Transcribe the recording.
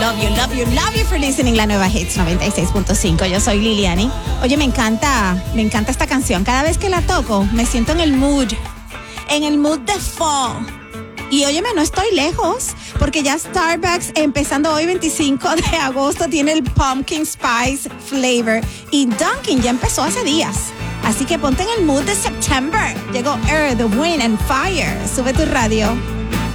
love you for listening la nueva Hits 96.5. Yo soy Liliani. Oye, me encanta esta canción. Cada vez que la toco, me siento en el mood de fall. Y óyeme, no estoy lejos, porque ya Starbucks, empezando hoy 25 de agosto, tiene el Pumpkin Spice Flavor. Y Dunkin' ya empezó hace días. Así que ponte en el mood de September. Llegó Earth, Wind and Fire. Sube tu radio.